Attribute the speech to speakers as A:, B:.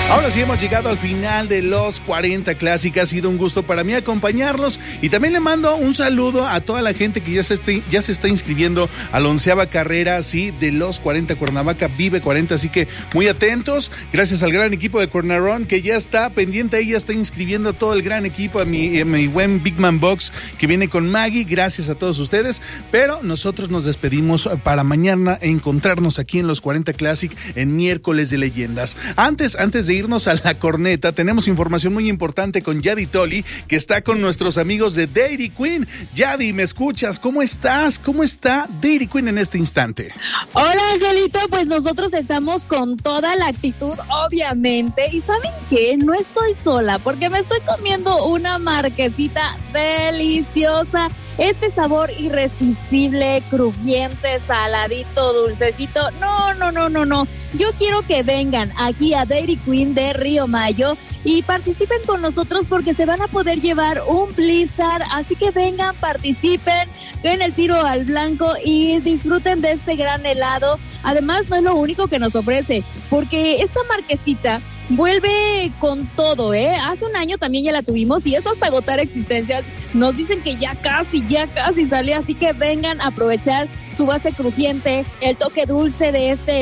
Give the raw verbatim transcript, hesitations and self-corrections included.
A: Ahora sí hemos llegado al final de los cuarenta Classic. Ha sido un gusto para mí acompañarlos y también le mando un saludo a toda la gente que ya se está, ya se está inscribiendo a la onceava carrera, sí, de los cuarenta Cuernavaca Vive cuarenta, así que muy atentos. Gracias al gran equipo de Cuernarón que ya está pendiente, ahí ya está inscribiendo todo el gran equipo, a mi, a mi buen Big Man Box que viene con Maggie. Gracias a todos ustedes, pero nosotros nos despedimos para mañana encontrarnos aquí en los cuarenta Classic en miércoles de leyendas. Antes, antes de irnos a la corneta, tenemos información muy importante con Yadi Toli, que está con nuestros amigos de Dairy Queen. Yadi, ¿me escuchas? ¿Cómo estás? ¿Cómo está Dairy Queen en este instante?
B: Hola, Angelito, pues nosotros estamos con toda la actitud, obviamente, y ¿saben qué? No estoy sola, porque me estoy comiendo una marquesita deliciosa. Este sabor irresistible, crujiente, saladito, dulcecito. No, no, no, no, no. Yo quiero que vengan aquí a Dairy Queen de Río Mayo y participen con nosotros porque se van a poder llevar un Blizzard. Así que vengan, participen, den el tiro al blanco y disfruten de este gran helado. Además, no es lo único que nos ofrece, porque esta marquesita vuelve con todo, ¿eh? Hace un año también ya la tuvimos y es hasta agotar existencias. Nos dicen que ya casi, ya casi sale, así que vengan a aprovechar su base crujiente, el toque dulce de este